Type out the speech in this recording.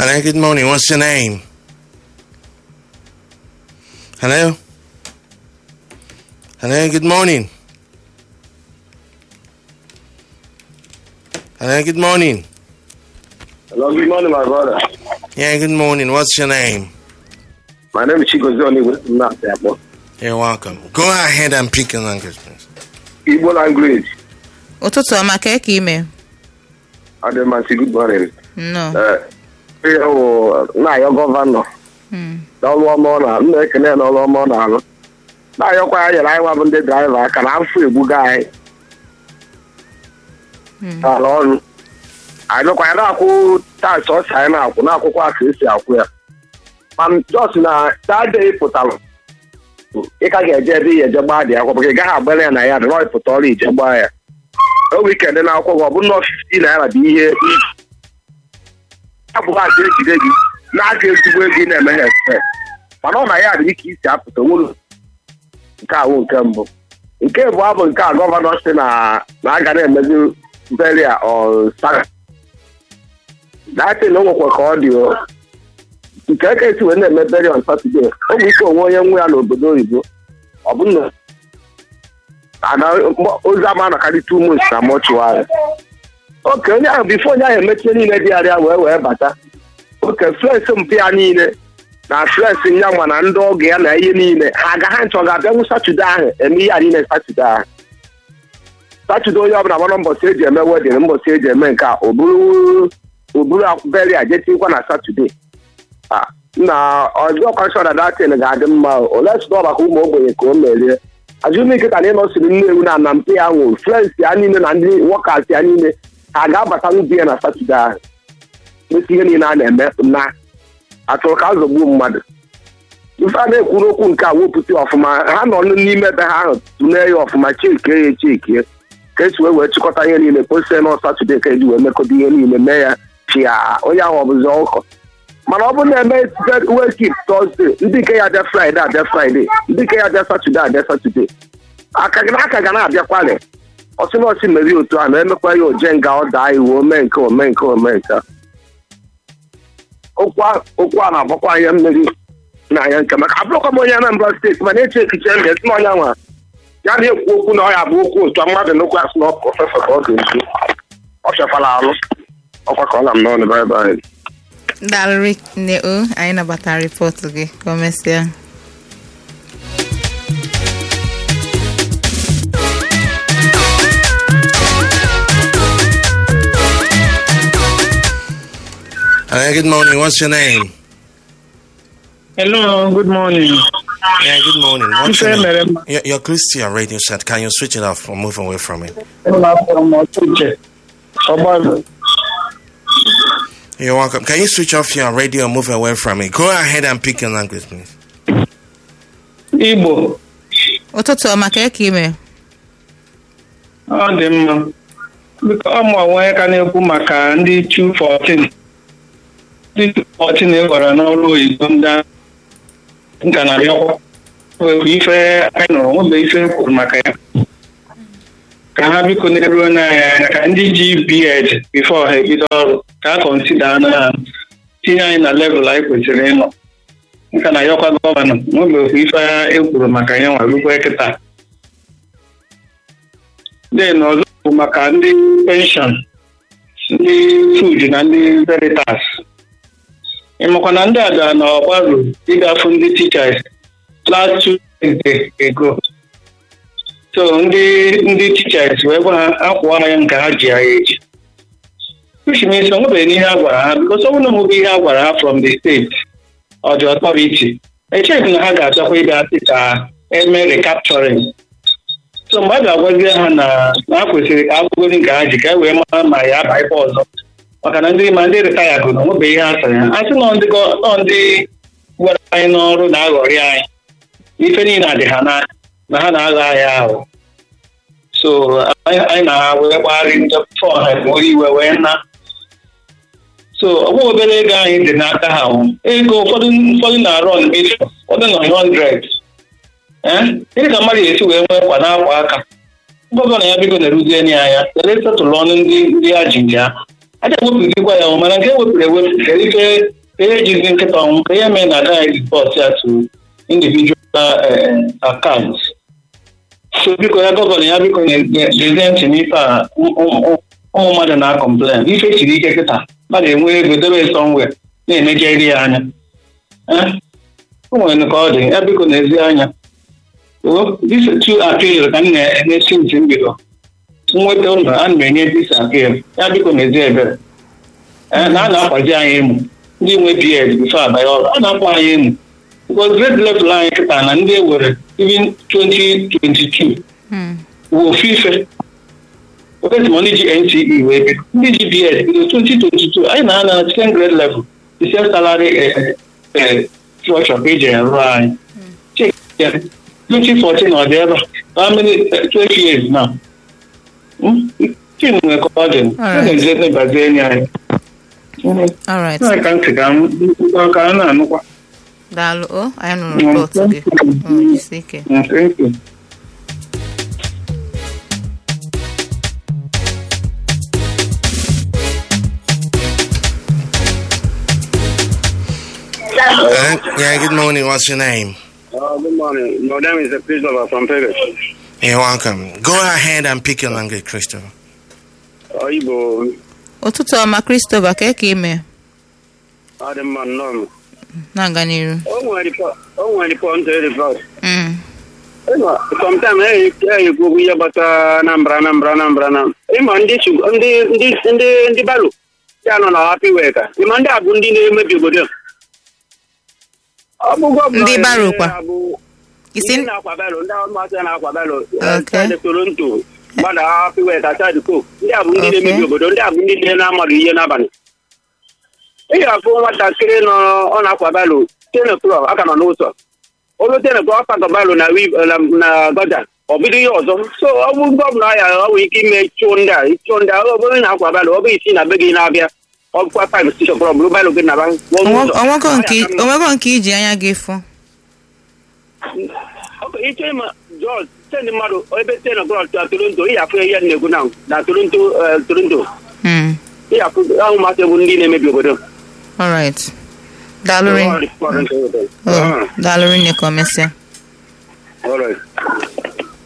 Hello, good morning. What's your name? Hello? Hello, good morning. Hello, good morning. Hello, good morning, my brother. Yeah, good morning. What's your name? My name is Chico Zoni with Naptap. You're welcome. Go ahead and pick a language, please. Igbo language. Ụtụtụ ọma ka eke ime? Ademansi, good morning. No. Na-ayọ gọvanọ n'ọrụ ọma ọ na-alụ, na-ekene ya n'ọrụ ọma ọ na-alụ. Na-ayọkwa ya nyere anyị nwa bụ ndị draiva aka na afọ egbuga anyị n'ala ọrụ. Anyị nọkwa ya na-akwụ taksị ọsị anyị na-akwụ na-akwụkwọ aka esi akwụ ya. Ma jos na tade pụtara ị ka ga-eje ebe ihe eje gbaa dị akwụkwọ ị gaghị agbara ya na ya dị na ịpụta ọrụ ije gbaa ya. O wikend na akwụkwọ gị ọ bụrụ na 50 naira bụ ihe abụghị aja ejide gị na-aga ezigbo ego ị na-eme ha efe mana ọ na ya adịghị ka isi apụta nwụrụ nke awụ nke mbụ. Nke bụ abụ nke a gọvanọ si na aga na-emezi beria ọsaga datin o nwekwa ka ọ dị nke aka esi wee na-eme beria on Saturday o bụ ike onwe onye nwe ya n'obodo oyibo ọ bụ na ozi ama anakarị 2 months na mọchụwarị. Oke onye ahụ bifo onye ahụ emechie niile dị arịa wee bata oke fles mpe ya niile na fles nya nwa na ndị ọgụ ya na ihe niile ha agaghị nchọ ga-abịanwu Satọde ahụ eme ihe a niile Satọde ahụ. Satọde onye ọbụla gbara mbọsị eji eme wedin mbọsị eji eme nke a o buru beria jetikwa na Satọde na ọjọọ na datin ga-adị mma olesụdọ maka ụmụ ogbenye ka o merie azụmike ka na ịnọsiri Nnewi na mpe ya nwụ fles ya niile na ndị wọkas ya niile ha ga-abata n'ubi ya na Satọde ahụ esi ihe niile a na-eme na achọrọ ka azọgbuo mmadụ. Ife a na-ekwuru okwu nke a wepụta ọfụma ha nọ n'ime ebe ha ahụ tụlee ya ọfụma chekie ya echekie ka esi wee chịkọta ihe niile kposie na Satọde ka eji wee mekọta ihe niile mee ya chia onye ahụ ọbụzi ọkọ. Mana ọ bụrụ na-eme wekip Tọzdee ndị nke ya abịa Fraịde abịa Fraịde ndị nke ya abịa Satọde abịa Satọde aka ga na-abịakwalị ọsịnọsị meri otu a na-emekwa ya oje nga ọ daa iwu ome nke okwu a na-agbakwa anya mmeri n'anya nke maka abụrụkwa m onye Anambra steeti mana eche echiche mbe esi na onye nwa ya na-ekwu okwu na ọ ya bụ okwu otu mmadụ n'okwu asị na prọfesọ ka ọ ga-ezu ọ fịakwala alụ ọkwa ka ọ na m n'ọnụ baịbaị. Dalụrị nne o anyị nabatara rịpọtụ gị ka o mesịa. Good morning. What's your name? Hello, good morning. Yeah, good morning. What's your name? Your Christian radio set. Can you switch it off or move away from it? You're welcome. Can you switch off your radio and move away from it? Go ahead and pick your language, please. Igbo. Ụtụtụ ọma ka eke ime? Ọ dị mma. Biko ọmụ onwe ka na-ekwu maka ndị 214. Ndị 214 e gwara n'ọrụ oyibo ndị nka na bịakwa. Ife anyị nụrụ nwebe ife kwuru maka ya. Ka ha biko na-eruo n'anya ka ndị ji BEd before ha ebido ọrụ ka ha kọnsida na tinye anyị na level anyị kwesịrị ịnọ. Nka na yọkwa gọvanọ nwebe ife ekwuru maka ya nwa rukwa kịta. Then ọzọ bụ maka ndị penshọn, ndị food na ndị veritas. Ịmakwa na ndị ada na ọgbaru ịgafu ndị teachers last 2 days ago. So ndị teachers wee gwa ha akwụwa ya nke ha ji ya eji. Which means na nwebeghị n'ihe a gwara ha because ọ bụrụ na nwebe ihe a gwara ha from the state or the authority. Echeghị na ha ga-achọkwa ịga sị ka eme recapturing. So mgbe a ga-agwazie ha na ha kwesịrị ka akwụgoro nke ha ji ka e wee mara ma ya aba ife ọzọ maka na ndị retaya gụ na nwebeghị ihe a sara ya. A sị nọ ndị gwara anyị n'ọrụ na-aghọrị anyị ife niile adị ha na ha na-aghọ anyị ahụ. So anyị na ha wee gbagharị ndepụta ọha nwere iwe wee na. So ọ bụ obere ego anyị dị n'aka ha ego ụfọdụ na-arụ ọnụmefu ụfọdụ nọ 100. Gịnị ka mmadụ esi wee nwee kwa n'akwa aka gọvanọ ya bigo na-eruzie anya were setụlụ ọnụ ndị ha ji ya aja ewepụgịkwa ya mana nke ewepụrụ ewepụ ka ike ihe jizi nkịta ọnwụ ka ihe mee na agaghị ripọt ya to individual account. So biko ya gọvanọ ya biko na-eze ntị n'ife a ụmụ mmadụ na-akọmplen ife siri ike kịta mmadụ enwe ego debe somewhere na-emejeri ya anya o nwere ka ọ dị ya biko na-ezi anya this two appeal ka m na-esi ntị mbido nweta ụlọ a na m enye this appeal ya biko na-ezi ebere na a na-akwazi anyị emu ndị nwe PhD bifo abanye ọrụ a na-akwa anyị emu because grade level anyị kịta na ndị ewere even 2022 bụ ofu ife okesima ndị ji NCE wee bido ndị ji BS bido 2022 anyị na-ana second grade level the same salary structure ka eji arụ anyị 2014 ọ dị ebe how many 12 years now tin nwere ka ọ dị na-eze nebazie enyi anyị ka ntị ka a na-anụkwa daalụ anyị nụrụ rịpọtụ gị isi ike. Thank you. Yeah, good morning. What's your name? Good morning. My name is Christopher from Pebble. You're welcome. Go ahead and pick your language, Christopher. Igbo. Ụtụtụ ọma Christopher, ka eke ime? Ọ dị mma nnọọ. Na-aga n'iru. O nwere report. Sometimes ekwu ihe gbasara Anambra. Ịma ndị balo ya nọ na happy worker. Ịma ndị abụ ndị na-emebi obodo. Ndị baro kwa. Isi na-akwa balo, ndị ọmụmasị na-akwa balo. Ndị Toronto, mmadụ happy worker, Chad Cook. Ndị abụ ndị na-emebi obodo, ndị abụ ndị na-amadụ ihe n'abalị. Ị ga-afụ nwatakịrị nọ ọ na-akwa balo 10 o'clock aka nọ n'ụzọ. Olu 10 o'clock ọ balo na gọja ọ bido ihe ọzọ. So ọ bụ gọvanọ ya ọ nwere ike ime ịchụ ndị ọ bụrụ na-akwa balo ọ bụ isi na be gị na-abịa ọ bụkwa 5 6 o'clock bụrụ balo gị na-aba. Onwego nke iji anya gị fụ. Iche ịma George send mmadụ ebe 10 o'clock na Toronto ị afụ ihe na-egwu na Toronto. Ị afụ ahụ masị bụ ndị na-emebi obodo. All right. Daalụ rinne ka o mesịa. All right.